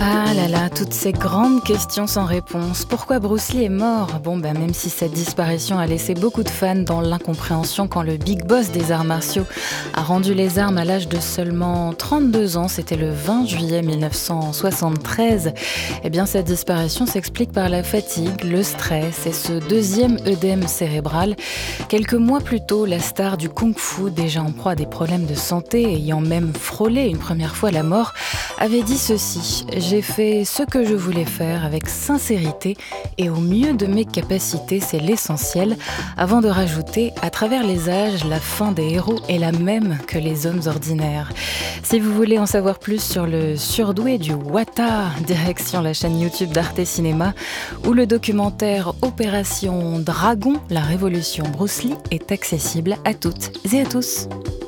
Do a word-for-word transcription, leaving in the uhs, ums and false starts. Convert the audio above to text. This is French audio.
Ah là là, toutes ces grandes questions sans réponse. Pourquoi Bruce Lee est mort? Bon, ben même si cette disparition a laissé beaucoup de fans dans l'incompréhension quand le big boss des arts martiaux a rendu les armes à l'âge de seulement trente-deux ans, c'était le vingt juillet mille neuf cent soixante-treize, eh bien cette disparition s'explique par la fatigue, le stress et ce deuxième œdème cérébral. Quelques mois plus tôt, la star du kung-fu, déjà en proie à des problèmes de santé, ayant même frôlé une première fois la mort, avait dit ceci: « J'ai fait ce que je voulais faire avec sincérité et au mieux de mes capacités, c'est l'essentiel », avant de rajouter: « À travers les âges, la fin des héros est la même que les hommes ordinaires ». Si vous voulez en savoir plus sur le surdoué du Wata, direction la chaîne YouTube d'Arte Cinéma, ou le documentaire Opération Dragon, la révolution Bruce Lee est accessible à toutes et à tous.